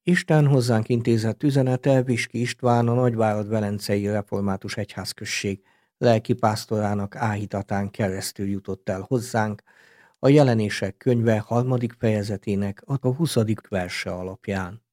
Isten hozzánk intézett üzenete Viski István, a Nagyvárad-Velencei Református Egyházközség lelkipásztorának áhítatán keresztül jutott el hozzánk, a Jelenések könyve 3. fejezetének a 20. verse alapján.